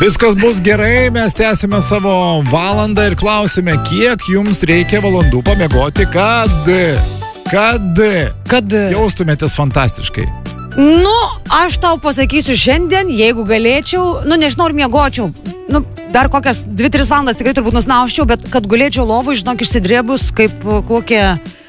Viskas bus gerai, mes tęsime savo valandą ir klausime, kiek jums reikia valandų pamiegoti, kad jaustumėtės fantastiškai. Nu, aš tau pasakysiu šiandien, jeigu galėčiau, nežinau, ar miegočiau, dar kokias 2-3 valandas tikrai turbūt nusnauščiau, bet kad gulėčiau lovui, žinok, išsidrėbus kaip kokie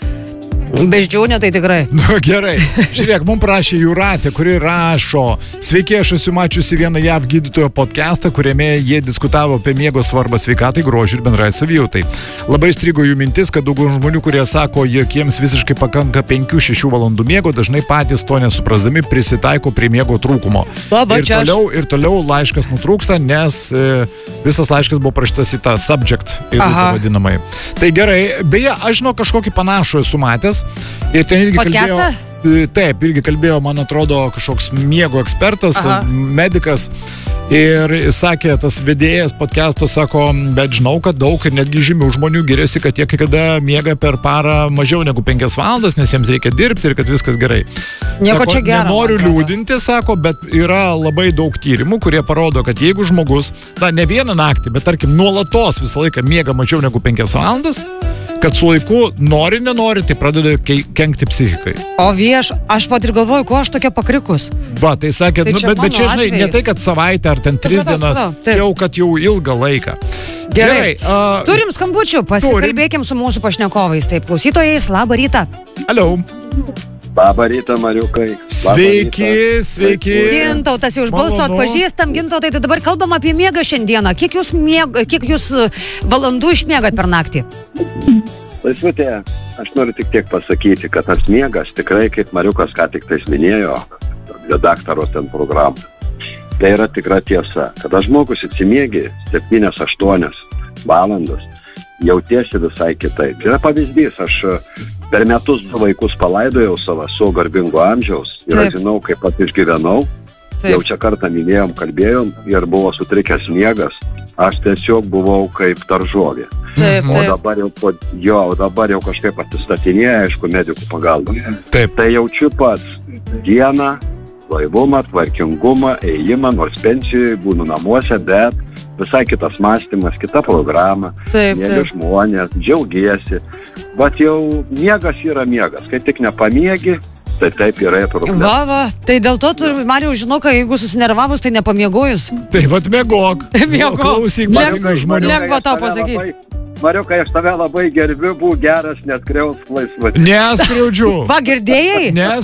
beždžionė, tai tikrai. Gerai. Žiūrėk, mums prašė Jūratė, kuri rašo: sveiki, aš esu mačiusi vieną JAV gydytojo podcastą, kuriame jie diskutavo apie miego svarbą sveikatai, grožiui ir bendrai savijautai. Labai strigo jų mintis, kad daug žmonių, kurie sako, jog jiems visiškai pakanka 5-6 valandų miego, dažnai patys to nesuprasdami prisitaiko prie miego trūkumo. Ir toliau laiškas nutrūksta, nes visas laiškas buvo parašytas į tą subject, vadinamai. Tai gerai, beje, aš žinau kažkokį panašų esu matęs. Ir ten irgi podcastą? Irgi kalbėjo, man atrodo, kažkoks miego ekspertas, medikas. Ir sakė, tas vedėjas podcast'o sako, bet žinau, kad daug ir netgi žymių žmonių giriasi, kad jie kada miega per parą mažiau negu 5 valandas, nes jiems reikia dirbti ir kad viskas gerai. Nieko čia gero. Nenoriu liūdinti, sako, bet yra labai daug tyrimų, kurie parodo, kad jeigu žmogus, ne vieną naktį, bet tarkim nuolatos visą laiką miega mažiau negu 5 valandas, kad su laiku nenori, tai pradeda kenkti psichikai. O aš ir galvoju, ko aš tokia pakrikus. Va, tai sakė, bet čia, žinai, ne tai, kad savaitę ar ten 3 dienas, jau kad jau ilgą laiką. Gerai. Turim skambučių, pasikalbėkim su mūsų pašnekovais. Taip, klausytojais, labą rytą. Alio. Labą rytą, Mariukai. Sveiki. Gintautas, jau iš balso atpažįstam. Gintautai, tai dabar kalbam apie miegą šiandieną. Kiek jūs valandų išmiegat per naktį? Laisvutė, aš noriu tik tiek pasakyti, kad tas miegas tikrai, kaip Mariukas ką tik tais minėjo, redaktaro ten programą, tai yra tikra tiesa. Kada žmogus atsimiegi 7-8 valandas, jautiesi visai kitaip. Yra pavyzdys, aš per metus 2 vaikus palaidojau savo garbingo amžiaus ir aš žinau, kaip pat išgyvenau. Jau čia kartą minėjom, kalbėjom ir buvo sutrikęs miegas. Aš tiesiog buvau kaip daržovė. O dabar jau kažkaip atsistatinėja, aišku, medikų pagalba. Tai jaučiu pats dieną, blaivumą, tvarkingumą, ėjimą, nors pensijoje būnu namuose, bet visai kitas mąstymas, kita programa, mėly žmonės, džiaugiesi. Bet jau miegas yra miegas, kai tik nepamiegi, tai taip yra problema. Va, tai dėl to, Marijau, žinau, kad jeigu susinervavus, tai nepamiegojus. Tai vat miegok. Klausyk, patinka žmonių. Lengva tau pasakyti. Mariukai, aš tave labai gerbiu, būk geras, neskriausk laisvutį. Neskriaudžiu. Va, girdėjai?